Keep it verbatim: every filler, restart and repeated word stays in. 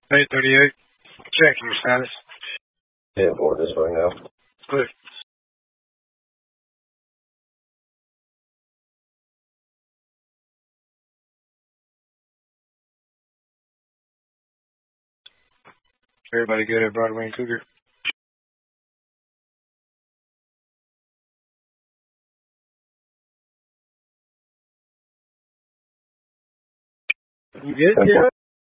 eight thirty-eight. Checking your status. Yeah, board this way now. Clear. Everybody good at Broadway and Cougar? You good, yeah?